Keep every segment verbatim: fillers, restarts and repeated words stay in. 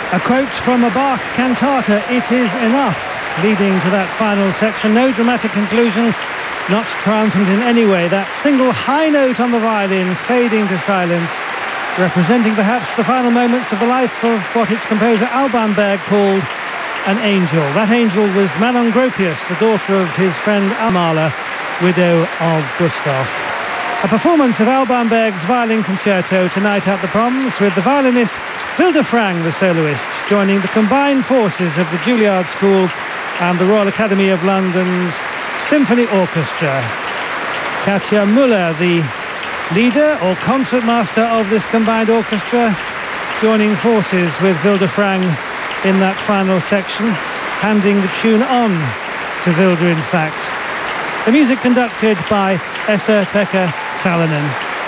A quote from a Bach cantata, "It is enough," leading to that final section. No dramatic conclusion, not triumphant in any way. That single high note on the violin fading to silence, representing perhaps the final moments of the life of what its composer Alban Berg called an angel. That angel was Manon Gropius, the daughter of his friend Mahler, widow of Gustav. A performance of Alban Berg's violin concerto tonight at the Proms, with the violinist Vilde Frang, the soloist, joining the combined forces of the Juilliard School and the Royal Academy of London's Symphony Orchestra. Katja Müller, the leader or concertmaster of this combined orchestra, joining forces with Vilde Frang in that final section, handing the tune on to Vilde, in fact. The music conducted by Esa-Pekka Salonen.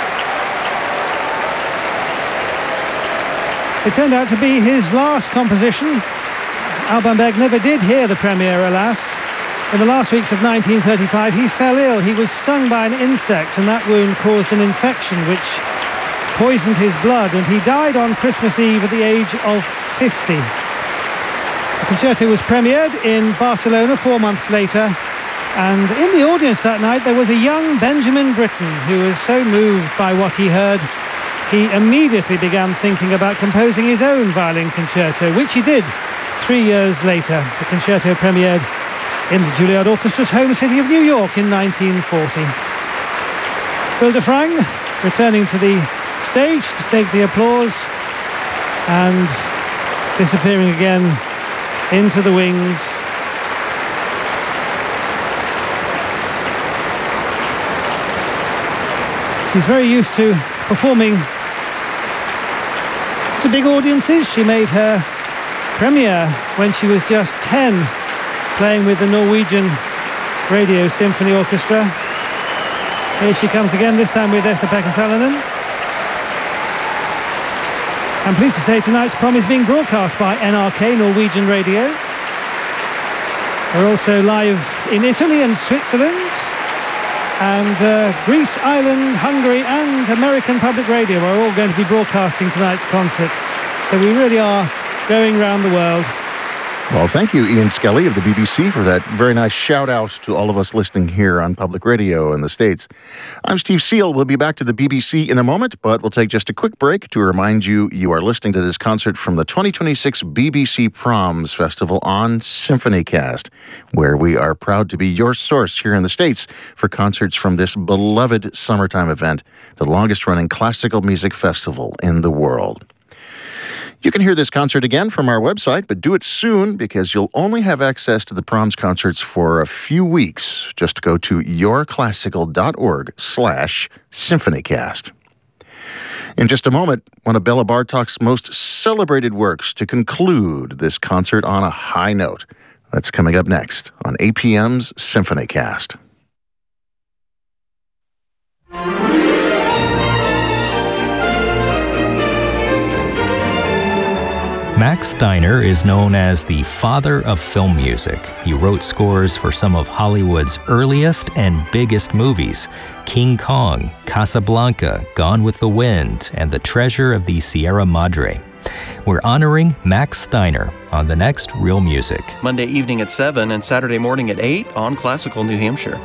It turned out to be his last composition. Alban Berg never did hear the premiere, alas. In the last weeks of nineteen thirty-five, he fell ill. He was stung by an insect, and that wound caused an infection which poisoned his blood, and he died on Christmas Eve at the age of fifty. The concerto was premiered in Barcelona four months later, and in the audience that night there was a young Benjamin Britten who was so moved by what he heard, he immediately began thinking about composing his own violin concerto, which he did three years later. The concerto premiered in the Juilliard Orchestra's home city of New York in nineteen forty. Vilde Frang returning to the stage to take the applause and disappearing again into the wings. She's very used to performing to big audiences. She made her premiere when she was just ten, playing with the Norwegian Radio Symphony Orchestra. Here she comes again, this time with Esa-Pekka Salonen. I'm pleased to say tonight's prom is being broadcast by N R K, Norwegian Radio. We're also live in Italy and Switzerland, and uh, Greece, Ireland, Hungary and American Public Radio are all going to be broadcasting tonight's concert. So we really are going around the world. Well, thank you, Ian Skelly of the B B C, for that very nice shout-out to all of us listening here on Public Radio in the States. I'm Steve Seal. We'll be back to the B B C in a moment, but we'll take just a quick break to remind you you are listening to this concert from the twenty twenty-six B B C Proms Festival on SymphonyCast, where we are proud to be your source here in the States for concerts from this beloved summertime event, the longest-running classical music festival in the world. You can hear this concert again from our website, but do it soon because you'll only have access to the Proms concerts for a few weeks. Just go to yourclassical.org slash symphonycast. In just a moment, one of Bela Bartok's most celebrated works to conclude this concert on a high note. That's coming up next on A P M's SymphonyCast. Max Steiner is known as the father of film music. He wrote scores for some of Hollywood's earliest and biggest movies: King Kong, Casablanca, Gone with the Wind, and The Treasure of the Sierra Madre. We're honoring Max Steiner on the next Real Music. Monday evening at seven and Saturday morning at eight on Classical New Hampshire.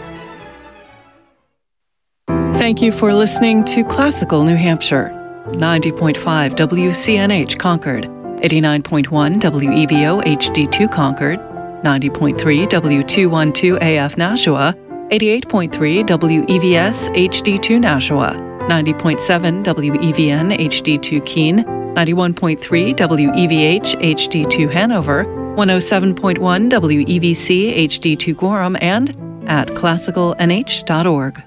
Thank you for listening to Classical New Hampshire. ninety point five W C N H Concord, eighty-nine point one W E V O H D two Concord, ninety point three W two twelve A F Nashua, eighty-eight point three W E V S H D two Nashua, ninety point seven W E V N H D two Keene, ninety-one point three W E V H H D two Hanover, one oh seven point one W E V C H D two Gorham, and at classical N H dot org.